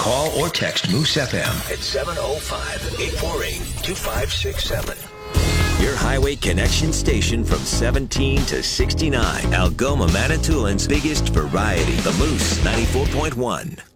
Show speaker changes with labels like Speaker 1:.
Speaker 1: Call or text Moose FM at 705-848-2567. Your Highway Connection station from 17 to 69. Algoma, Manitoulин's biggest variety. The Moose 94.1.